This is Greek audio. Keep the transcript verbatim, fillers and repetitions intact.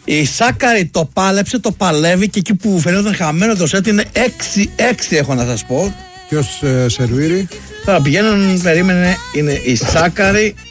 Η Σάκαρη το πάλεψε, το παλεύει και εκεί που φαινόταν χαμένο το σετ είναι έξι έξι, έχω να σας πω. Ποιος ε, σερβίρει? Τώρα πηγαίνουν, περίμενε, είναι η Σάκαρη,